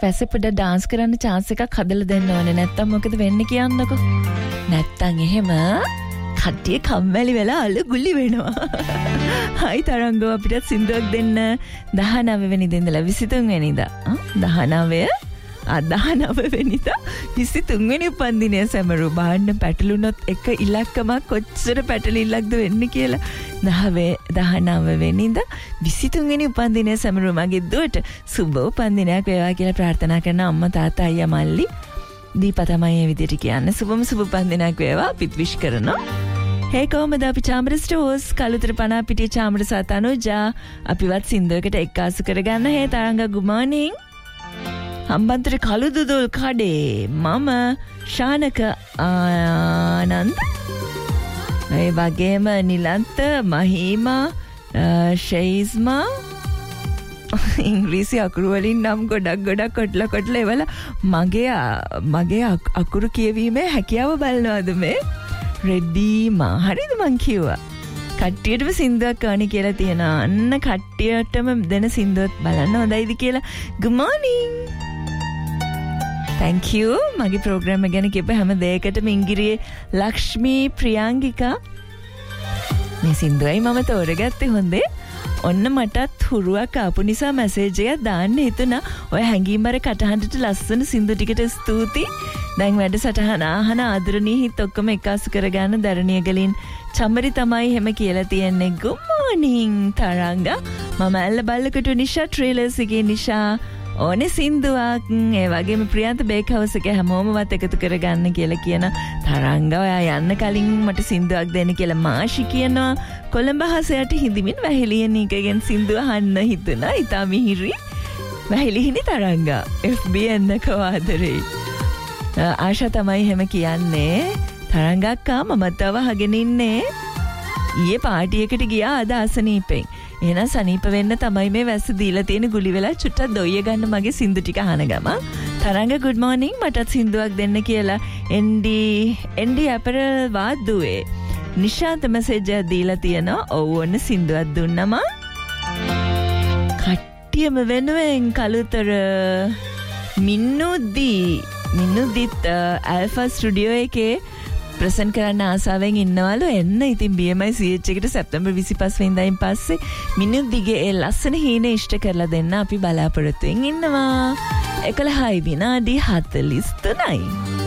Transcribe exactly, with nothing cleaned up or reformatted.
පැසෙපඩ dance කරන්න chance එකක් හදලා දෙන්න ඕනේ. නැත්තම් මොකද වෙන්නේ කියන්නකෝ. නැත්තම් එහෙම කට්ටිය කම්මැලි වෙලා අලුගුලි වෙනවා. හයි තරංගෝ අපිට සින්දුවක් දෙන්න දහනව වෙනිදා ඉඳලා විසිතුන් වෙනිදා. දහනව ආ දහනව වෙනිදා විසිතුන් වෙනි උපන්දිනය සැමරු බාන්න පැටලුනොත් එක ඉලක්කමක් කොච්චර පැටලිල්ලක්ද වෙන්නේ කියලා. දහනව වෙනිදා විසිතුන් වෙනි උපන්දිනය සැමරු මගේ දුවට සුබ උපන්දිනයක් වේවා කියලා ප්‍රාර්ථනා කරන අම්මා තාත්තා අයියා මල්ලි දීපා තමයි මේ විදිහට කියන්නේ. සුබම සුබ උපන්දිනයක් වේවා පිට විශ් කරනවා. Hey කොහමද අපි චාමර ස්ටෝර්ස් කලුතර පනාපිටිය චාමර සතනුජා අපිවත් සින්දුවකට එක්කාසු කරගන්න. හේ තරංග good morning. හම්බන්තොට කළුදුදුල් කඩේ මම ශානක ආනන්ද ඒ වගේම නිලන්ත මහීමා ෂෙයිස්මා ඉංග්‍රීසි අකුරු වලින් නම් ගොඩක් ගොඩක් කොටලා කොටලා ඒවල මගේ මගේ අකුරු කියවීමේ හැකියාව බලනවාද මේ රෙඩී මා හරිද මං කිව්වා කට්ටියටම සින්දුවක් කවනි කියලා තියෙනවා. අන්න කට්ටියටම දෙන සින්දුවත් බලන්න හොඳයිද කියලා. good morning. thank you. මගේ ප්‍රෝග්‍රෑම් එක ගැන කියප හැම දෙයකටම ඉංගිරියේ ලක්ෂ්මී ප්‍රියංගිකා මේ සින්දුවයි මම තෝරගත්තේ හොඳේ. ඔන්න මටත් හුරුවක් ආපු නිසා මැසේජ් එකක් දාන්න හිතුණා. ඔය හැංගීම්බර කටහඬට ලස්සන සින්දු ටිකට ස්තුතියි. දැන් වැඩ සටහන ආහන ආදරණීය හිත් ඔක්කොම එකසු කරගන්න දරණිය ගලින් චම්මරි තමයි හැම කියලා තියන්නේ. good morning තරංග. මම ඇල්ල බල්ලකට නිෂා ට්‍රේලර්ස් එකේ නිෂා ඕනේ සින්දුවක් ඒ වගේම ප්‍රියන්ත බේක් හවුස් එකේ හැමෝමවත් එකතු කරගන්න කියලා කියන තරංග ඔයා යන්න කලින් මට සින්දුවක් දෙන්න කියලා මාෂි කියනවා. කොළඹ හසයට හිඳමින් වැහිලියන එකගෙන් සින්දුව අහන්න හිතුණා. ඉතා මිහිරි වැහිලිහිනි තරංග F B එන්නක ආදරේ. ආශා තමයි හැම කියන්නේ. තරංගක්කා මම තව අහගෙන ඉන්නේ. ඊයේ පාටි එකට ගියා අද අසනීපෙන්. එහෙනම් සනීප වෙන්න තමයි මේ වැස්ස දීලා තියෙන ගුලි වෙලා චුට්ටක් දොයිය ගන්න මගේ සින්දු ටික අහන ගම. තරංග good morning මටත් සින්දුවක් දෙන්න කියලා එන්ඩි එන්ඩි අපරල් වාද්දුවේ නිශාන්ත මැසේජ් එක දීලා තියෙනවා. ඔව් ඔන්න සින්දුවක් දුන්නම කට්ටියම වෙනුවෙන් කලුතර මින්නුද්දි මින්නුද්දිත් ඇල්ෆා ස්ටුඩියෝ එකේ ප්‍රසන්ට් කරන්න ආසාවෙන් ඉන්නවලු. එන්න ඉතින් B M I C H එකට සැප්තැම්බර් විසිපහ වෙනිදායින් පස්සේ මිනිත්දිගේ ඒ ලස්සන හීනේ ඉෂ්ට කරලා දෙන්න අපි බලාපොරොත්තු වෙමින් ඉන්නවා. එකලහයි විනාඩි හතළිස් තුනයි.